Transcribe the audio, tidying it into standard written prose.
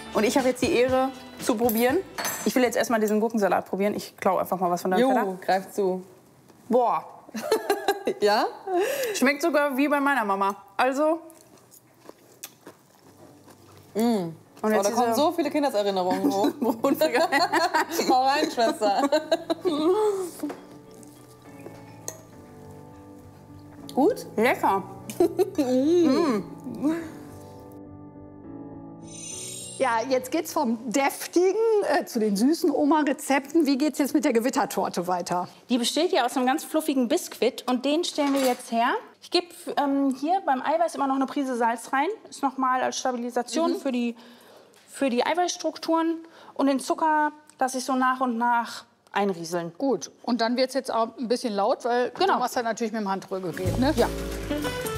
Und ich habe jetzt die Ehre zu probieren. Ich will jetzt erstmal diesen Gurkensalat probieren. Ich klaue einfach mal was von deinem Teller. Greif zu. Boah. Ja? Schmeckt sogar wie bei meiner Mama. Also. Und jetzt da kommen so viele Kindheitserinnerungen hoch. Hau rein, Schwester. Gut? Lecker. Ja, jetzt geht's vom deftigen zu den süßen Oma-Rezepten. Wie geht's jetzt mit der Gewittertorte weiter? Die besteht ja aus einem ganz fluffigen Biskuit und den stellen wir jetzt her. Ich gebe hier beim Eiweiß immer noch eine Prise Salz rein. Ist noch mal als Stabilisation für die Eiweißstrukturen. Und den Zucker lasse ich so nach und nach einrieseln. Gut. Und dann wird's jetzt auch ein bisschen laut, weil du machst ja natürlich mit dem Handrührgerät, ne? Ja.